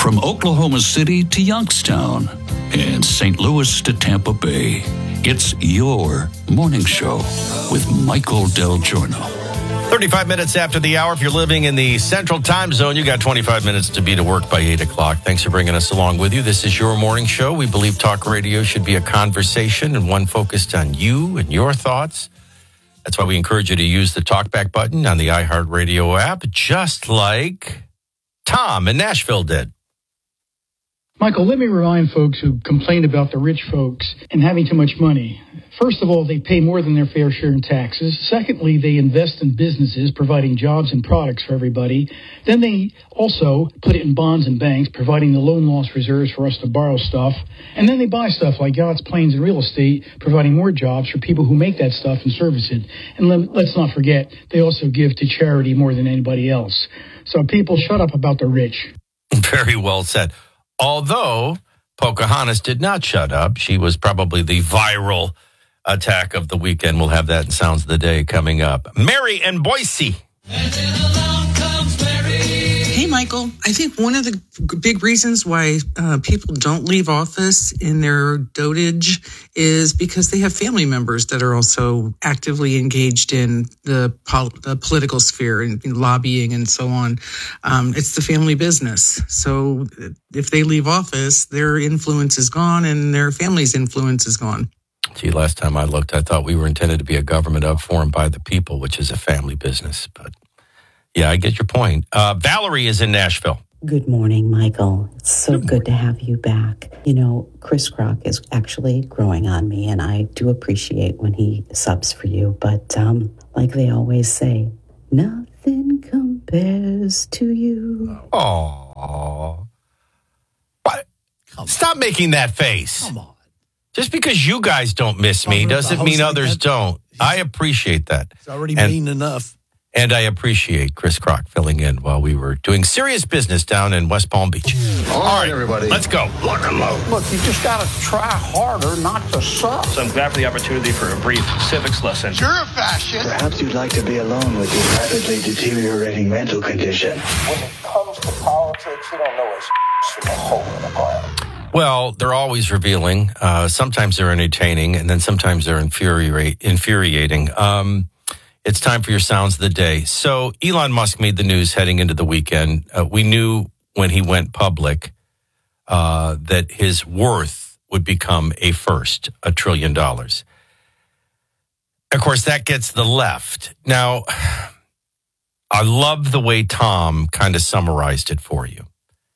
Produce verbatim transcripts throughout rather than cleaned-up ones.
From Oklahoma City to Youngstown and Saint Louis to Tampa Bay, it's your morning show with Michael Del Giorno. thirty-five minutes after the hour. If you're living in the central time zone, you got twenty-five minutes to be to work by eight o'clock. Thanks for bringing us along with you. This is your morning show. We believe talk radio should be a conversation and one focused on you and your thoughts. That's why we encourage you to use the talkback button on the iHeartRadio app, just like Tom in Nashville did. Michael, let me remind folks who complain about the rich folks and having too much money. First of all, they pay more than their fair share in taxes. Secondly, they invest in businesses, providing jobs and products for everybody. Then they also put it in bonds and banks, providing the loan loss reserves for us to borrow stuff. And then they buy stuff like yachts, planes, and real estate, providing more jobs for people who make that stuff and service it. And let, let's not forget, they also give to charity more than anybody else. So people, shut up about the rich. Very well said. Although Pocahontas did not shut up. She was probably the viral attack of the weekend. We'll have that in Sounds of the Day coming up. Mary and Boise. Hey, Michael. I think one of the big reasons why uh, people don't leave office in their dotage is because they have family members that are also actively engaged in the, pol- the political sphere and lobbying and so on. Um, it's the family business. So if they leave office, their influence is gone and their family's influence is gone. Gee, last time I looked, I thought we were intended to be a government of, for, and by the people, which is a family business. But yeah, I get your point. Uh, Valerie is in Nashville. Good morning, Michael. It's so good, good to have you back. You know, Chris Crock is actually growing on me, and I do appreciate when he subs for you. But um, like they always say, nothing compares to you. Oh, stop making that face. Come on. Just because you guys don't miss me doesn't mean others don't. I appreciate that. It's already and, mean enough. And I appreciate Chris Crock filling in while we were doing serious business down in West Palm Beach. All right, everybody. Let's go. Lock and load. Look, you just got to try harder not to suck. So I'm glad for the opportunity for a brief civics lesson. You're a fascist. Perhaps you'd like to be alone with your rapidly deteriorating mental condition. When it comes to politics, you don't know it's from a hole in the ground. Well, they're always revealing. Uh, sometimes they're entertaining, and then sometimes they're infuriate, infuriating. Um, it's time for your Sounds of the Day. So Elon Musk made the news heading into the weekend. Uh, we knew when he went public uh, that his worth would become a first, a trillion dollars. Of course, that gets the left. Now, I love the way Tom kind of summarized it for you.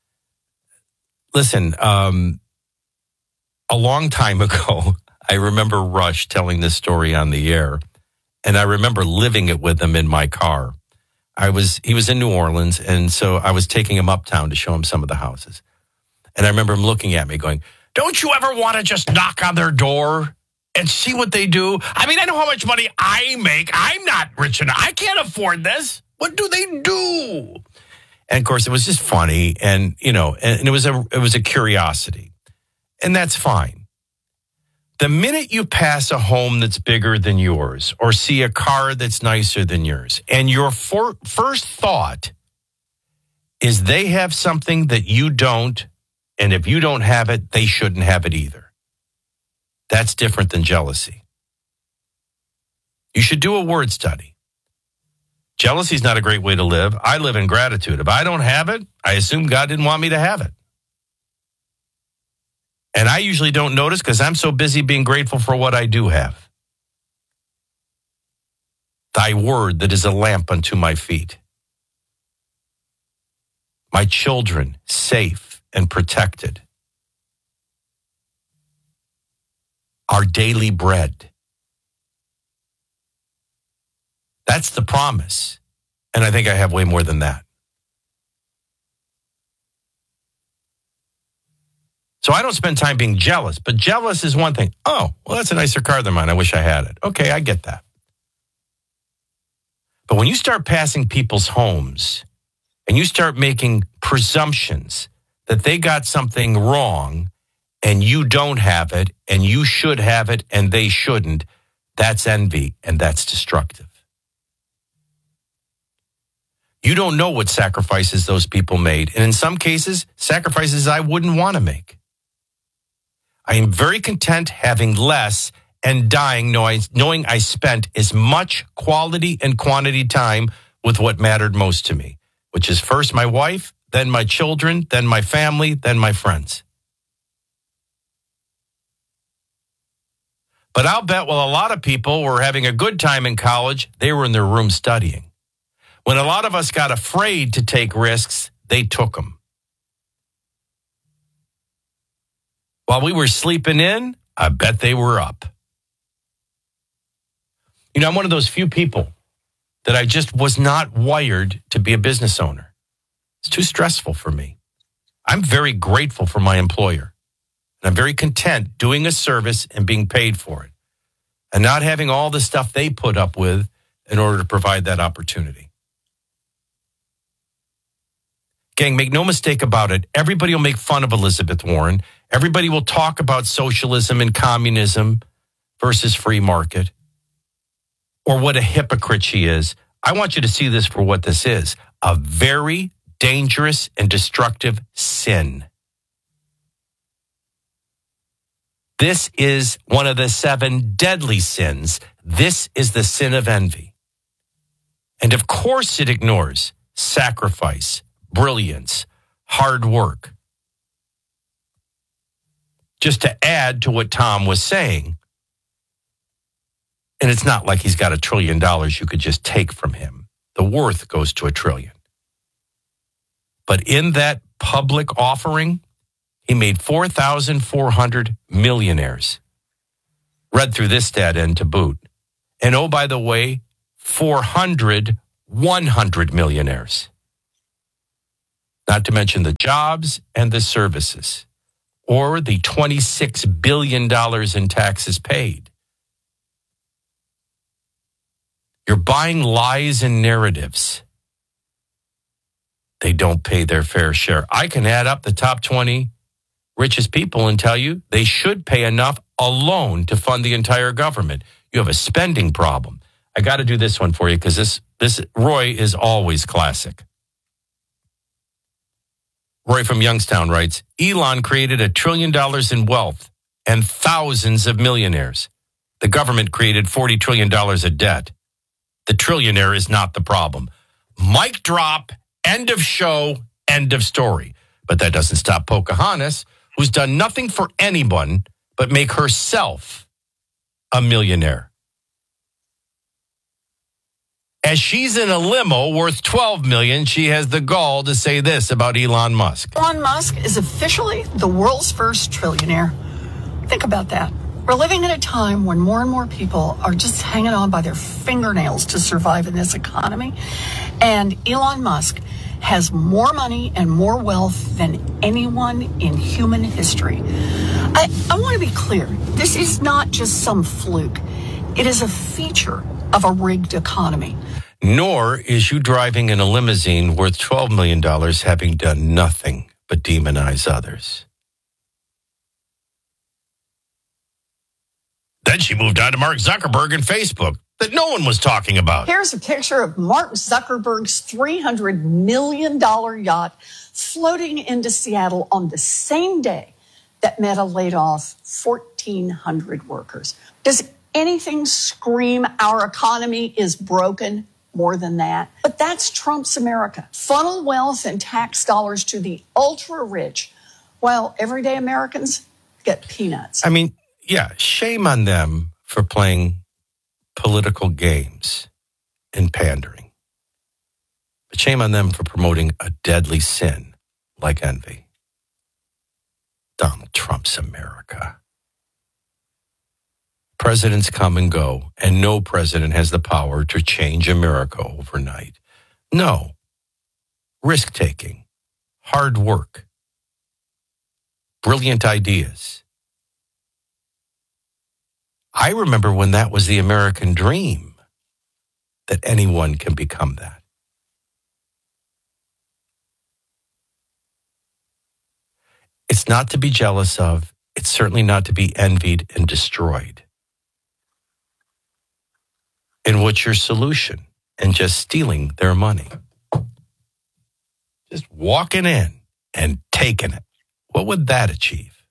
Listen, um, a long time ago, I remember Rush telling this story on the air, and I remember living it with him in my car. I was he was in New Orleans, and so I was taking him uptown to show him some of the houses. And I remember him looking at me going, don't you ever want to just knock on their door and see what they do? I mean, I know how much money I make. I'm not rich enough. I can't afford this. What do they do? And of course, it was just funny, and you know, and it was a it was a curiosity, and that's fine. The minute you pass a home that's bigger than yours, or see a car that's nicer than yours, and your for, first thought is they have something that you don't, and if you don't have it, they shouldn't have it either. That's different than jealousy. You should do a word study. Jealousy is not a great way to live. I live in gratitude. If I don't have it, I assume God didn't want me to have it. And I usually don't notice because I'm so busy being grateful for what I do have. Thy word that is a lamp unto my feet. My children safe and protected. Our daily bread. That's the promise. And I think I have way more than that. So I don't spend time being jealous, but jealous is one thing. Oh, well, that's a nicer car than mine. I wish I had it. Okay, I get that. But when you start passing people's homes and you start making presumptions that they got something wrong and you don't have it and you should have it and they shouldn't, that's envy and that's destructive. You don't know what sacrifices those people made. And in some cases, sacrifices I wouldn't want to make. I am very content having less and dying knowing I spent as much quality and quantity time with what mattered most to me, which is first my wife, then my children, then my family, then my friends. But I'll bet while a lot of people were having a good time in college, they were in their room studying. When a lot of us got afraid to take risks, they took them. While we were sleeping in, I bet they were up. You know, I'm one of those few people that I just was not wired to be a business owner. It's too stressful for me. I'm very grateful for my employer. And I'm very content doing a service and being paid for it. And not having all the stuff they put up with in order to provide that opportunity. Gang, make no mistake about it. Everybody will make fun of Elizabeth Warren. Everybody will talk about socialism and communism versus free market. Or what a hypocrite she is. I want you to see this for what this is. A very dangerous and destructive sin. This is one of the seven deadly sins. This is the sin of envy. And of course it ignores sacrifice, brilliance, hard work. Just to add to what Tom was saying, and it's not like he's got a trillion dollars you could just take from him. The worth goes to a trillion. But in that public offering, he made four thousand four hundred millionaires. Read through this stat end to boot. And oh, by the way, four hundred, one hundred millionaires. Not to mention the jobs and the services, or the twenty-six billion dollars in taxes paid. You're buying lies and narratives. They don't pay their fair share. I can add up the top twenty richest people and tell you they should pay enough alone to fund the entire government. You have a spending problem. I got to do this one for you because this, this Roy is always classic. Roy from Youngstown writes, Elon created a trillion dollars in wealth and thousands of millionaires. The government created forty trillion dollars of debt. The trillionaire is not the problem. Mic drop, end of show, end of story. But that doesn't stop Pocahontas, who's done nothing for anyone but make herself a millionaire. As she's in a limo worth twelve million dollars, she has the gall to say this about Elon Musk. Elon Musk is officially the world's first trillionaire. Think about that. We're living in a time when more and more people are just hanging on by their fingernails to survive in this economy. And Elon Musk has more money and more wealth than anyone in human history. I, I want to be clear. This is not just some fluke. It is a feature of a rigged economy. Nor is you driving in a limousine worth twelve million dollars having done nothing but demonize others. Then she moved on to Mark Zuckerberg and Facebook that no one was talking about. Here's a picture of Mark Zuckerberg's three hundred million dollars yacht floating into Seattle on the same day that Meta laid off fourteen hundred workers. Does anything scream our economy is broken more than that? But that's Trump's America. Funnel wealth and tax dollars to the ultra rich, while everyday Americans get peanuts. I mean, yeah, shame on them for playing political games and pandering. But shame on them for promoting a deadly sin like envy. Donald Trump's America. Presidents come and go, and no president has the power to change America overnight. No. Risk-taking, hard work, brilliant ideas. I remember when that was the American dream, that anyone can become that. It's not to be jealous of. It's certainly not to be envied and destroyed. And what's your solution? And just stealing their money. Just walking in and taking it. What would that achieve?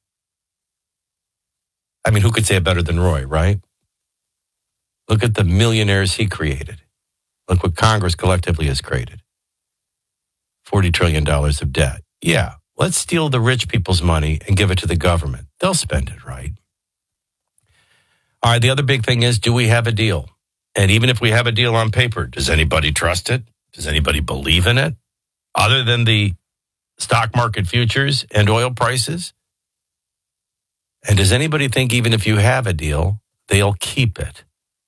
I mean, who could say it better than Roy, right? Look at the millionaires he created. Look what Congress collectively has created. forty trillion dollars of debt. Yeah, let's steal the rich people's money and give it to the government. They'll spend it, right? All right, the other big thing is, do we have a deal? And even if we have a deal on paper, does anybody trust it? Does anybody believe in it? Other than the stock market futures and oil prices? And does anybody think even if you have a deal, they'll keep it?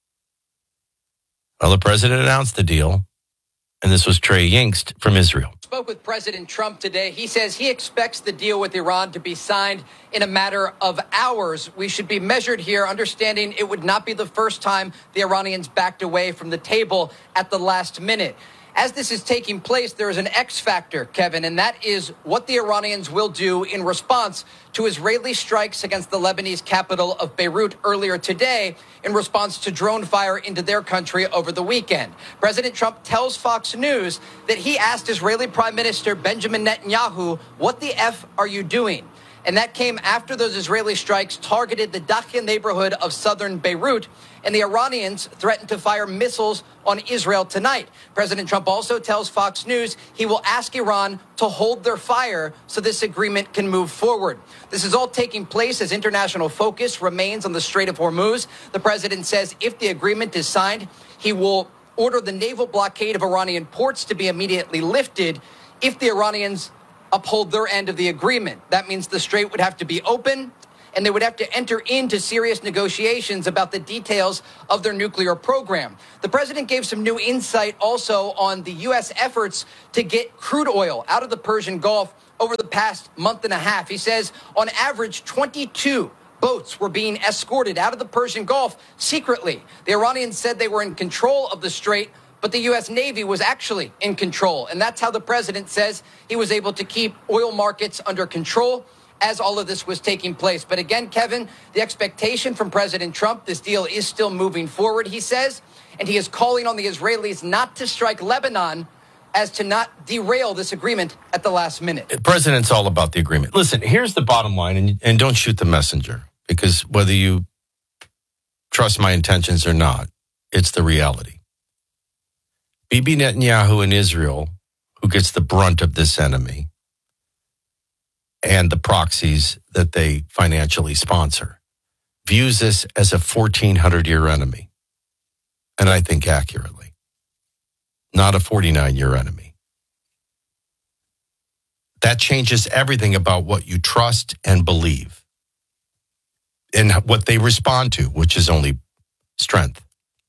Well, the president announced the deal, and this was Trey Yingst from Israel. Spoke with President Trump today. He says he expects the deal with Iran to be signed in a matter of hours. We should be measured here, understanding it would not be the first time the Iranians backed away from the table at the last minute. As this is taking place, there is an X factor, Kevin, and that is what the Iranians will do in response to Israeli strikes against the Lebanese capital of Beirut earlier today in response to drone fire into their country over the weekend. President Trump tells Fox News that he asked Israeli Prime Minister Benjamin Netanyahu, what the F are you doing? And that came after those Israeli strikes targeted the Dakhia neighborhood of southern Beirut, and the Iranians threatened to fire missiles on Israel tonight. President Trump also tells Fox News he will ask Iran to hold their fire so this agreement can move forward. This is all taking place as international focus remains on the Strait of Hormuz. The president says if the agreement is signed, he will order the naval blockade of Iranian ports to be immediately lifted if the Iranians uphold their end of the agreement. That means the strait would have to be open, and they would have to enter into serious negotiations about the details of their nuclear program. The president gave some new insight also on the U S efforts to get crude oil out of the Persian Gulf over the past month and a half. He says on average, twenty-two boats were being escorted out of the Persian Gulf secretly. The Iranians said they were in control of the strait, but the U S Navy was actually in control. And that's how the president says he was able to keep oil markets under control as all of this was taking place. But again, Kevin, the expectation from President Trump, this deal is still moving forward, he says, and he is calling on the Israelis not to strike Lebanon as to not derail this agreement at the last minute. The president's all about the agreement. Listen, here's the bottom line, and, and don't shoot the messenger, because whether you trust my intentions or not, it's the reality. Bibi Netanyahu in Israel, who gets the brunt of this enemy, and the proxies that they financially sponsor, views this as a fourteen hundred year enemy. And I think accurately. Not a forty-nine year enemy. That changes everything about what you trust and believe. And what they respond to, which is only strength.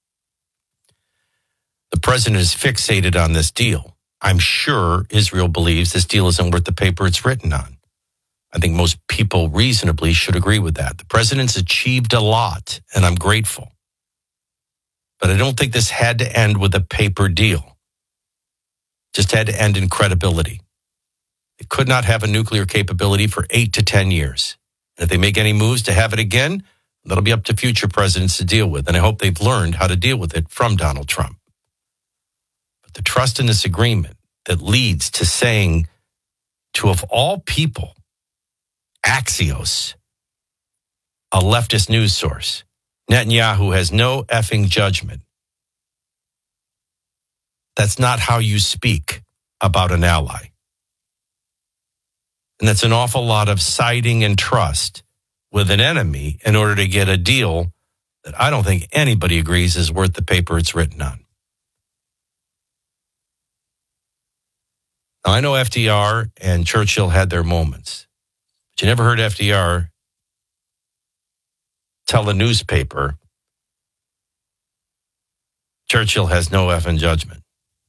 The president is fixated on this deal. I'm sure Israel believes this deal isn't worth the paper it's written on. I think most people reasonably should agree with that. The president's achieved a lot, and I'm grateful. But I don't think this had to end with a paper deal. Just had to end in credibility. They could not have a nuclear capability for eight to ten years. And if they make any moves to have it again, that'll be up to future presidents to deal with. And I hope they've learned how to deal with it from Donald Trump. But the trust in this agreement that leads to saying to, of all people, Axios, a leftist news source, Netanyahu has no effing judgment. That's not how you speak about an ally. And that's an awful lot of siding and trust with an enemy in order to get a deal that I don't think anybody agrees is worth the paper it's written on. Now, I know F D R and Churchill had their moments. But you never heard F D R tell a newspaper Churchill has no effing judgment.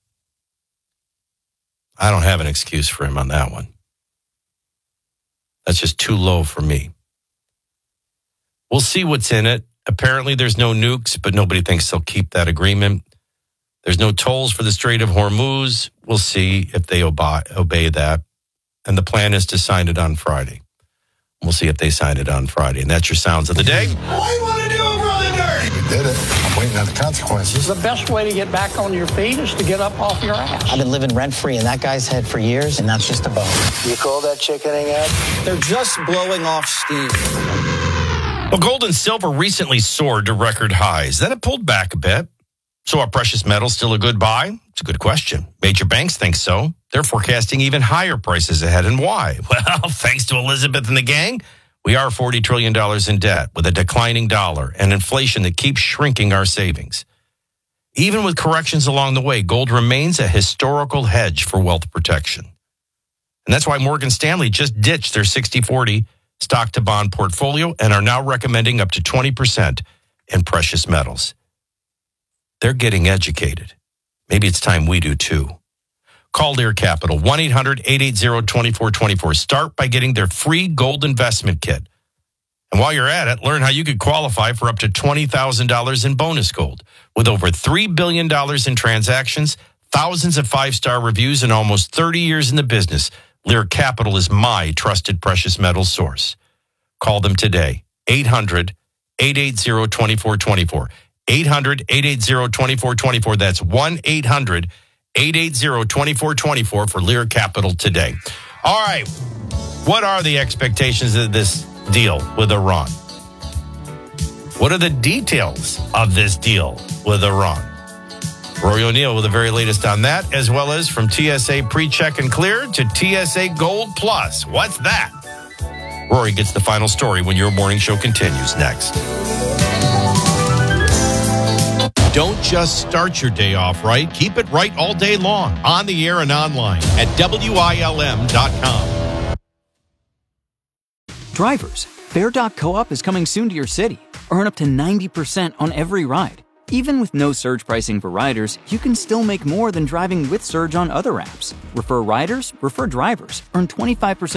I don't have an excuse for him on that one. That's just too low for me. We'll see what's in it. Apparently there's no nukes, but nobody thinks they'll keep that agreement. There's no tolls for the Strait of Hormuz. We'll see if they obey, obey that. And the plan is to sign it on Friday. We'll see if they sign it on Friday. And that's your Sounds of the Day. I want to do it, Brother Nerd. did it. I'm waiting on the consequences. The best way to get back on your feet is to get up off your ass. I've been living rent-free in that guy's head for years, and that's just a bonus. You call that chickening out? They're just blowing off steam. Well, gold and silver recently soared to record highs. Then it pulled back a bit. So are precious metals still a good buy? It's a good question. Major banks think so. They're forecasting even higher prices ahead. And why? Well, thanks to Elizabeth and the gang, we are forty trillion dollars in debt with a declining dollar and inflation that keeps shrinking our savings. Even with corrections along the way, gold remains a historical hedge for wealth protection. And that's why Morgan Stanley just ditched their sixty forty stock to bond portfolio and are now recommending up to twenty percent in precious metals. They're getting educated. Maybe it's time we do too. Call Lear Capital, one eight hundred eight eight zero two four two four. Start by getting their free gold investment kit. And while you're at it, learn how you could qualify for up to twenty thousand dollars in bonus gold. With over three billion dollars in transactions, thousands of five-star reviews, and almost thirty years in the business, Lear Capital is my trusted precious metals source. Call them today, eight hundred eight eight zero two four two four. eight hundred eight eight zero two four two four. That's one eight hundred eight eight zero two four two four for Lear Capital today. All right. What are the expectations of this deal with Iran? What are the details of this deal with Iran? Rory O'Neill with the very latest on that, as well as from T S A Pre-Check and Clear to T S A Gold Plus. What's that? Rory gets the final story when your morning show continues next. Don't just start your day off right. Keep it right all day long, on the air and online at W I L M dot com. Drivers, Fair Doc Co-op is coming soon to your city. Earn up to ninety percent on every ride. Even with no surge pricing for riders, you can still make more than driving with Surge on other apps. Refer riders, refer drivers. Earn twenty-five percent